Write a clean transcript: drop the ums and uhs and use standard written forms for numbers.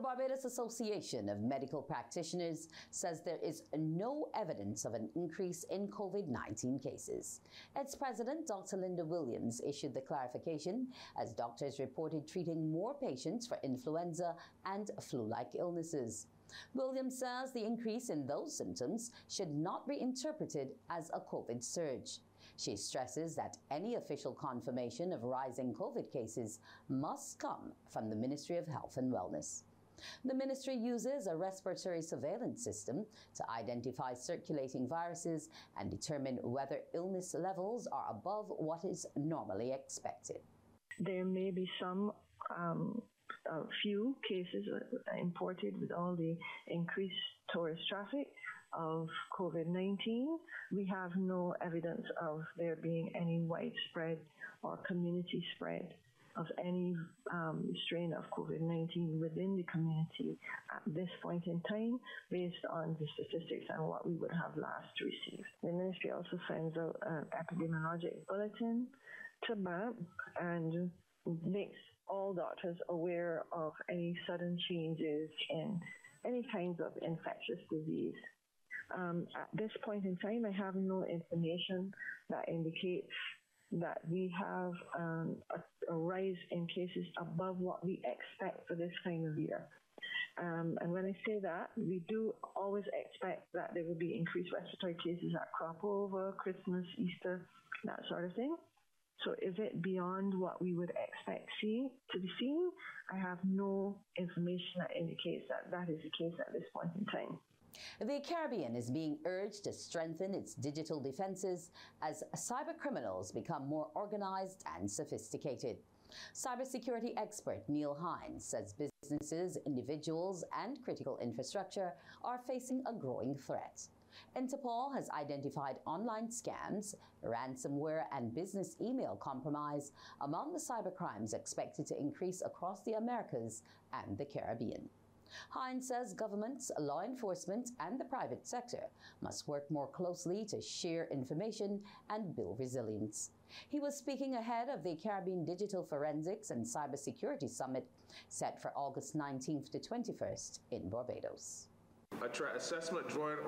Barbados Association of Medical Practitioners says there is no evidence of an increase in COVID-19 cases. Its president, Dr. Linda Williams, issued the clarification as doctors reported treating more patients for influenza and flu-like illnesses. Williams says the increase in those symptoms should not be interpreted as a COVID surge. She stresses that any official confirmation of rising COVID cases must come from the Ministry of Health and Wellness. The ministry uses a respiratory surveillance system to identify circulating viruses and determine whether illness levels are above what is normally expected. There may be some few cases imported with all the increased tourist traffic of COVID-19. We have no evidence of there being any widespread or community spread of any strain of COVID-19 within the community at this point in time, based on the statistics and what we would have last received. The ministry also sends out an epidemiologic bulletin to BAMP and makes all doctors aware of any sudden changes in any kinds of infectious disease. At this point in time, I have no information that indicates that we have a rise in cases above what we expect for this time of year. And when I say that, we do always expect that there will be increased respiratory cases at crop over, Christmas, Easter, that sort of thing. So is it beyond what we would expect to be seen? I have no information that indicates that that is the case at this point in time. The Caribbean is being urged to strengthen its digital defenses as cybercriminals become more organized and sophisticated. Cybersecurity expert Neil Hines says businesses, individuals, and critical infrastructure are facing a growing threat. Interpol has identified online scams, ransomware, and business email compromise among the cybercrimes expected to increase across the Americas and the Caribbean. Hines says governments, law enforcement, and the private sector must work more closely to share information and build resilience. He was speaking ahead of the Caribbean Digital Forensics and Cybersecurity Summit set for August 19th to 21st in Barbados. Assessment drawing